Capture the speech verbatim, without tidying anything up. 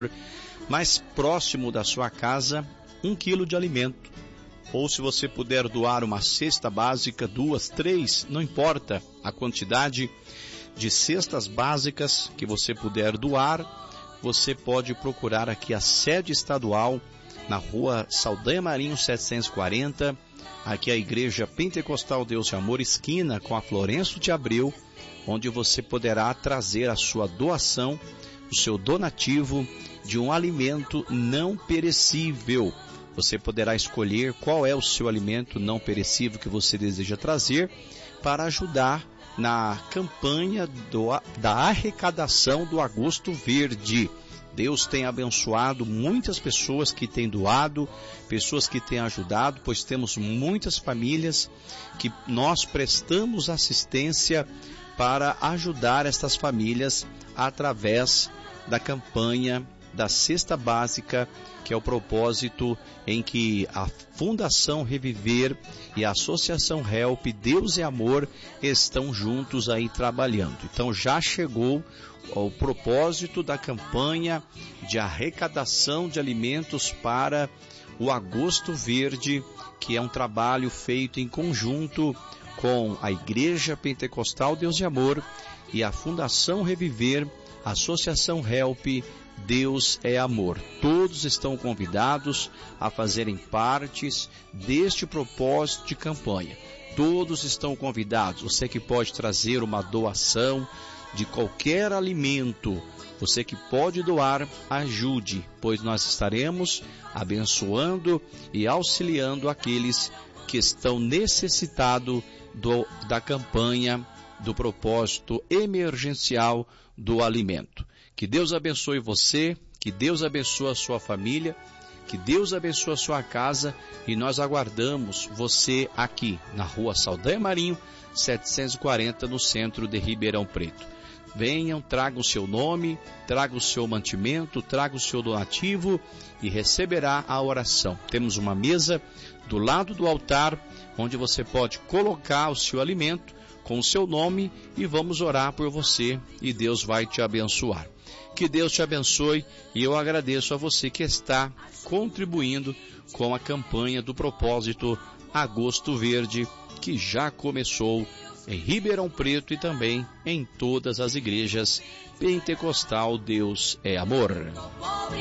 mais próximo da sua casa, um quilo de alimento. Ou se você puder doar uma cesta básica, duas, três, não importa a quantidade de cestas básicas que você puder doar, você pode procurar aqui a sede estadual, na rua Saldanha Marinho setecentos e quarenta, aqui a Igreja Pentecostal Deus e Amor, esquina com a Florencio de Abreu, onde você poderá trazer a sua doação, o seu donativo de um alimento não perecível. Você poderá escolher qual é o seu alimento não perecível que você deseja trazer para ajudar na campanha do, da arrecadação do Agosto Verde. Deus tem abençoado muitas pessoas que têm doado, pessoas que têm ajudado, pois temos muitas famílias que nós prestamos assistência para ajudar estas famílias através da campanha da cesta básica, que é o propósito em que a Fundação Reviver e a Associação Help, Deus e Amor, estão juntos aí trabalhando. Então já chegou o propósito da campanha de arrecadação de alimentos para o Agosto Verde, que é um trabalho feito em conjunto com a Igreja Pentecostal Deus e Amor e a Fundação Reviver, a Associação Help, Deus é Amor. Todos estão convidados a fazerem partes deste propósito de campanha. Todos estão convidados. Você que pode trazer uma doação de qualquer alimento, você que pode doar, ajude, pois nós estaremos abençoando e auxiliando aqueles que estão necessitados do, da campanha do propósito emergencial do alimento. Que Deus abençoe você, que Deus abençoe a sua família, que Deus abençoe a sua casa, e nós aguardamos você aqui na rua Saldanha Marinho setecentos e quarenta, no centro de Ribeirão Preto. Venham, tragam o seu nome, tragam o seu mantimento, tragam o seu donativo e receberá a oração. Temos uma mesa do lado do altar, onde você pode colocar o seu alimento com o seu nome e vamos orar por você e Deus vai te abençoar. Que Deus te abençoe, e eu agradeço a você que está contribuindo com a campanha do propósito Agosto Verde, que já começou em Ribeirão Preto e também em todas as igrejas Pentecostal Deus é Amor.